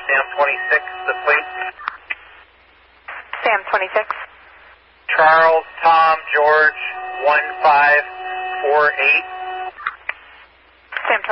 Sam 26, the plate. Sam 26. Charles Tom George 1548.